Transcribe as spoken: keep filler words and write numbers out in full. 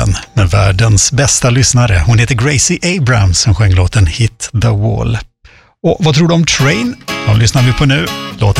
podden med världens bästa lyssnare. Hon heter Gracie Abrams som sjöng låten Hit the Wall. Och vad tror du om Train? Ja, lyssnar vi på nu. Låten